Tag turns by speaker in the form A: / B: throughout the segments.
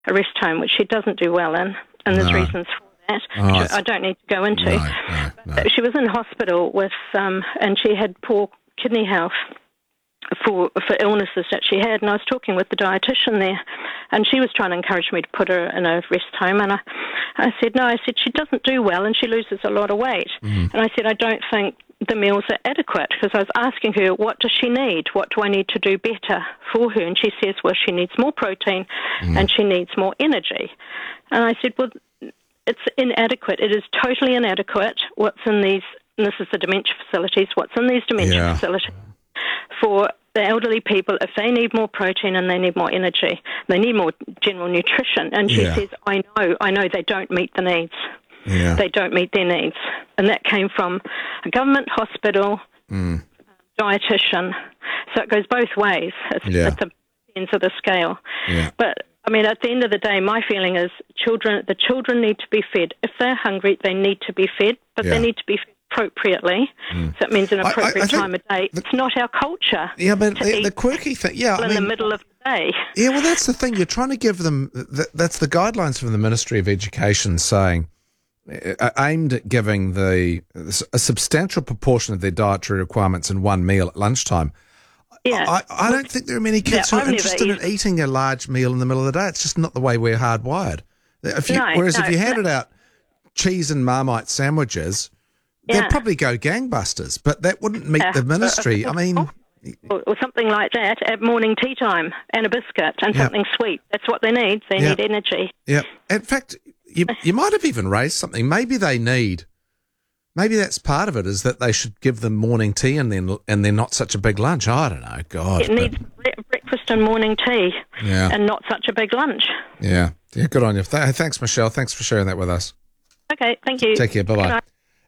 A: a rest home, which she doesn't do well in, and there's reasons for that, which I don't need to go into.
B: No.
A: She was in hospital with, and she had poor kidney health for illnesses that she had, and I was talking with the dietitian there, and she was trying to encourage me to put her in a rest home, and I said, no, I said, she doesn't do well, and she loses a lot of weight. And I said, I don't think the meals are adequate, because I was asking her, what does she need? What do I need to do better for her? And she says, well, she needs more protein and she needs more energy. And I said, well, it's inadequate. It is totally inadequate what's in these, and this is the dementia facilities, what's in these dementia facilities for the elderly people if they need more protein and they need more energy. They need more general nutrition. And she says, I know they don't meet the needs.
B: Yeah.
A: They don't meet their needs. And that came from a government hospital, dietitian. So it goes both ways. It's at the ends of the scale.
B: Yeah.
A: But, I mean, at the end of the day, my feeling is the children need to be fed. If they're hungry, they need to be fed, but they need to be fed appropriately. So it means an appropriate time of day. It's not our culture.
B: Yeah, but the quirky thing,
A: in the middle of the day.
B: Yeah, well, that's the thing. You're trying to give them, that's the guidelines from the Ministry of Education saying, aimed at giving a substantial proportion of their dietary requirements in one meal at lunchtime.
A: Yeah.
B: I don't think there are many kids who are interested in eating a large meal in the middle of the day. It's just not the way we're hardwired. If you handed out cheese and Marmite sandwiches, they'd probably go gangbusters, but that wouldn't meet the ministry. I mean...
A: Or something like that at morning tea time, and a biscuit and something sweet. That's what they need. They need energy.
B: Yeah. In fact, you might have even raised something. Maybe that's part of it, is that they should give them morning tea and then not such a big lunch. I don't know. God.
A: It needs breakfast and morning tea and not such a big lunch.
B: Yeah. Yeah, good on you. Thanks, Michelle. Thanks for sharing that with us. Okay,
A: thank you.
B: Take care. Bye-bye.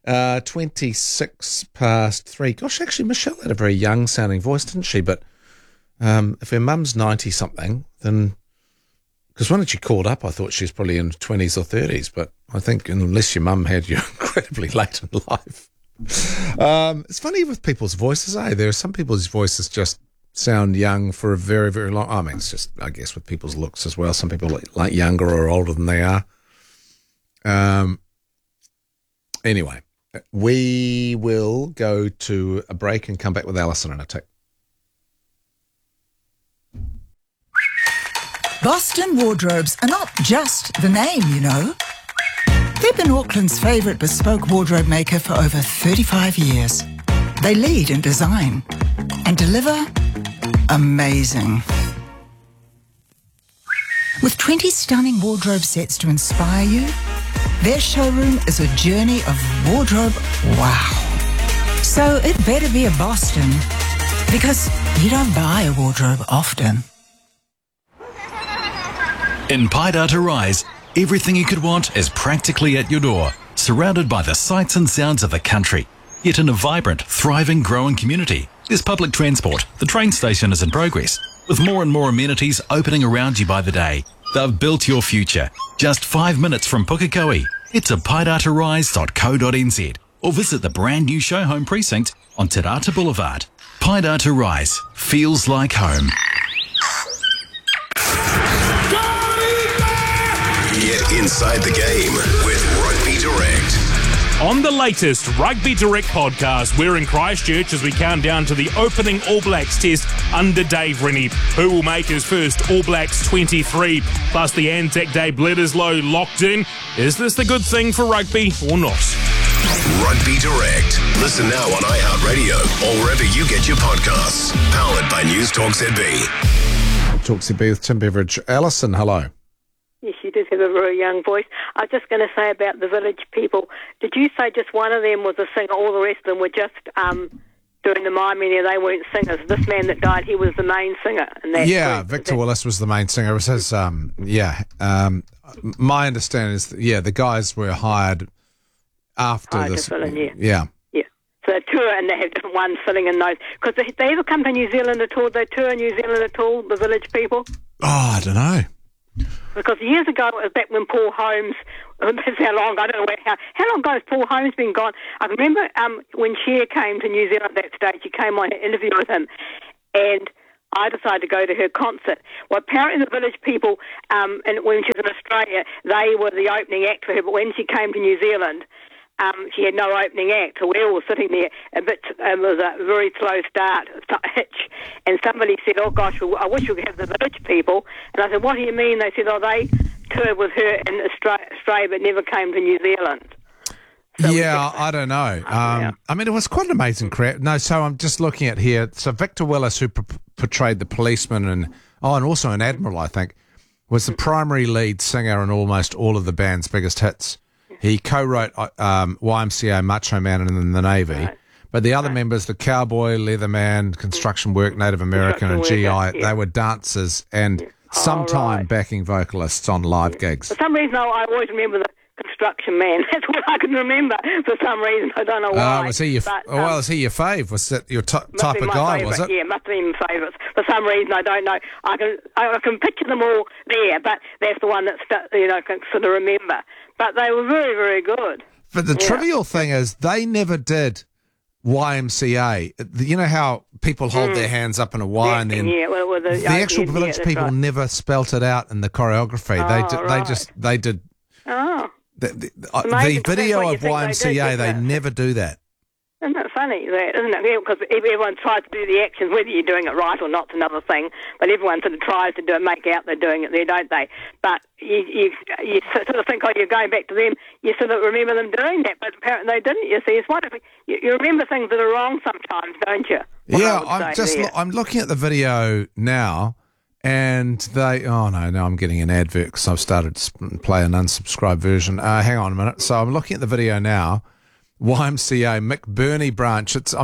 B: 26 past 3. Gosh, actually, Michelle had a very young-sounding voice, didn't she? But if her mum's 90-something, then... Because when she called up, I thought she was probably in 20s or 30s, but I think unless your mum had you incredibly late in life. It's funny with people's voices, eh? There are some people's voices just sound young for a very, very long... I mean, it's just, I guess, with people's looks as well. Some people like younger or older than they are. Anyway, we will go to a break and come back with Alison in a tick.
C: Boston Wardrobes are not just the name, you know. They've been Auckland's favourite bespoke wardrobe maker for over 35 years. They lead in design and deliver amazing. With 20 stunning wardrobe sets to inspire you, their showroom is a journey of wardrobe wow. So it better be a Boston, because you don't buy a wardrobe often.
D: In Paidata Rise, everything you could want is practically at your door, surrounded by the sights and sounds of the country. Yet in a vibrant, thriving, growing community, there's public transport, the train station is in progress, with more and more amenities opening around you by the day. They've built your future. Just 5 minutes from Pukekohe. It's a paidatarise.co.nz or visit the brand new show home precinct on Te Rata Boulevard. Paidata Rise feels like home.
E: Get inside the game with Rugby Direct.
F: On the latest Rugby Direct podcast, we're in Christchurch as we count down to the opening All Blacks test under Dave Rennie, who will make his first All Blacks 23. Plus the Anzac Day Bledisloe locked in. Is this the good thing for rugby or not?
E: Rugby Direct. Listen now on iHeartRadio or wherever you get your podcasts. Powered by News Talk ZB.
B: Talk ZB with Tim Beveridge. Alison, hello.
G: Yes, you did have a very young voice. I was just going to say about the village people. Did you say just one of them was a singer? All the rest of them were just doing the miming there. They weren't singers. This man that died, he was the main singer. In that group.
B: Victor Willis was the main singer. It was his, my understanding is that, the guys were hired after this. Yeah.
G: So they tour and they have different ones sitting in those. Because they ever come to New Zealand at all? They tour New Zealand at all, the village people?
B: Oh, I don't know.
G: Because years ago, it was back when Paul Holmes, that's how long, I don't know how long ago has Paul Holmes been gone? I remember when Cher came to New Zealand at that stage, she came on an interview with him, and I decided to go to her concert. Well, apparently the village people, and when she was in Australia, they were the opening act for her, but when she came to New Zealand, she had no opening act, so we all were sitting there a bit. It was a very slow start, hitch, and somebody said, "Oh gosh, I wish we could have the village people." And I said, "What do you mean?" They said, "Oh, they toured with her in Australia, but never came to New Zealand." So
B: I don't know. I mean, it was quite an amazing crowd. No, so I'm just looking at here. So Victor Willis, who portrayed the policeman and also an admiral, I think, was the primary lead singer in almost all of the band's biggest hits. He co-wrote YMCA, Macho Man, and in the Navy. Right. But the other members, the Cowboy, Leatherman, Construction Work, Native American, and GI, they were dancers and sometime backing vocalists on live gigs.
G: For some reason, I always remember the Construction Man. That's what I can remember for some reason. I don't know why.
B: Was he your fave? Was that your type of guy,
G: favorite.
B: was it?
G: Yeah, must have been my favourites. For some reason, I don't know. I can picture them all there, but that's the one that can sort of remember. But they were very, very good.
B: But the trivial thing is, they never did YMCA. You know how people hold their hands up in a Y and then the actual village people never spelt it out in the choreography. They did.
G: Oh.
B: The video of YMCA, they never do that.
G: Isn't that funny, isn't it? Because everyone tries to do the actions, whether you're doing it right or not is another thing, but everyone sort of tries to make out they're doing it there, don't they? But you sort of think, you're going back to them, you sort of remember them doing that, but apparently they didn't, you see. It's wonderful. You remember things that are wrong sometimes, don't you?
B: I'm looking at the video now, and I'm getting an advert because I've started to play an unsubscribed version. Hang on a minute. So I'm looking at the video now. YMCA, Mick Burney branch. It's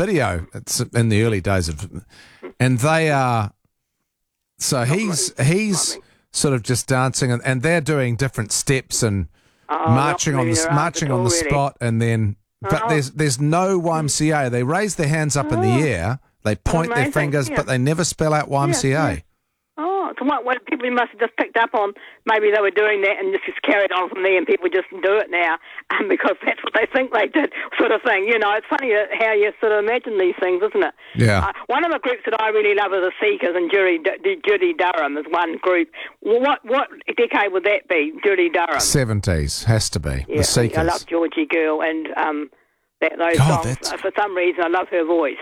B: in the early days and they are, so he's sort of just dancing and they're doing different steps and marching on the spot, and then, but there's no YMCA. They raise their hands up in the air, they point their fingers, but they never spell out YMCA.
G: Yeah. So what people must have just picked up on, maybe they were doing that and just carried on from there, and people just do it now because that's what they think they did, sort of thing. It's funny how you sort of imagine these things, isn't it?
B: Yeah.
G: One of the groups that I really love are the Seekers, and Judy Durham is one group. What decade would that be, Judy Durham?
B: 70s, has to be.
G: Yeah,
B: the Seekers.
G: I love Georgie Girl and those songs. For some reason, I love her voice.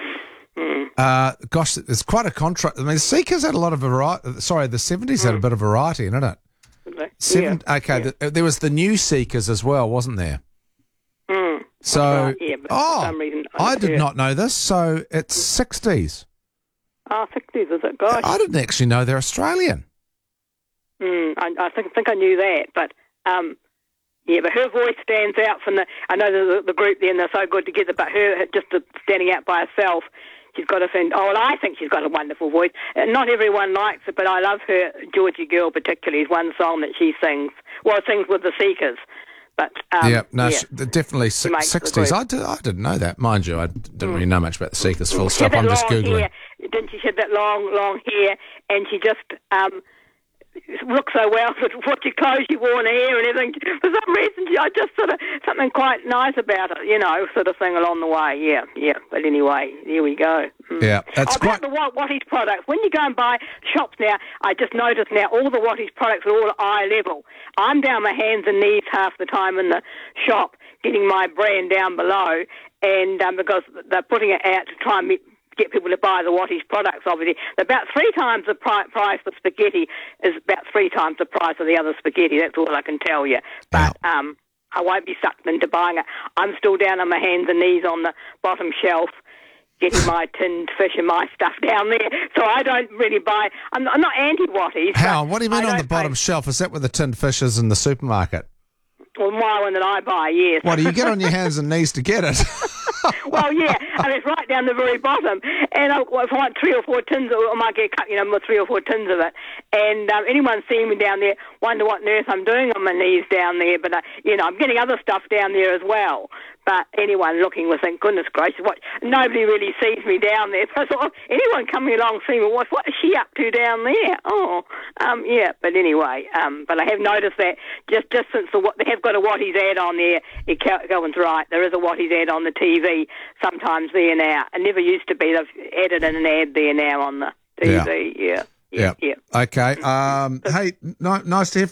B: Gosh, there's quite a contrast. I mean, the Seekers had a lot of variety. Sorry, the 70s had a bit of variety in it. There was the New Seekers as well, wasn't there? So,
G: for some reason,
B: I did not know this. So it's 60s.
G: 60s, is it? Gosh,
B: I didn't actually know they're Australian.
G: I think I knew that, but but her voice stands out from the. I know the group there, and they're so good together. But her just standing out by herself. She's got I think she's got a wonderful voice. Not everyone likes it, but I love her. Georgie Girl particularly is one song that she sings. Well, sings with the Seekers. But
B: definitely 60s. I didn't know that, mind you. I didn't really know much about the Seekers. Full stop. I'm just googling.
G: Hair. Didn't she have that long hair? And she just looked so well with what clothes she wore and her hair and everything. For some reason, I just sort of something quite nice about it, sort of thing along the way. Yeah. But anyway, here we go.
B: Yeah, that's
G: about the Watties products. When you go and buy shops now, I just noticed now all the Watties products are all at eye level. I'm down my hands and knees half the time in the shop getting my brand down below, and because they're putting it out to try and get people to buy the Watties products, obviously. About 3 times the price of spaghetti is about 3 times the price of the other spaghetti. That's all I can tell you. But I won't be sucked into buying it. I'm still down on my hands and knees on the bottom shelf getting my tinned fish and my stuff down there. So I don't really buy. I'm not anti-Watties.
B: How? What do you mean on the bottom shelf? Is that where the tinned fish is in the supermarket?
G: Well, my one that I buy, yes.
B: What, do you get on your hands and knees to get it?
G: Well, yeah, and it's right down the very bottom. And if I want 3 or 4 tins, I might get 3 or 4 tins of it. And anyone seeing me down there wonder what on earth I'm doing on my knees down there. But, I'm getting other stuff down there as well. But anyone looking will think, goodness gracious, nobody really sees me down there. So I thought, anyone coming along seeing me, what is she up to down there? But anyway, but I have noticed that just since they have got a Watties ad on there, Cohen's right, there is a Watties ad on the TV sometimes there now. It never used to be. They've added in an ad there now on the TV, yeah.
B: Okay. Hey, nice to hear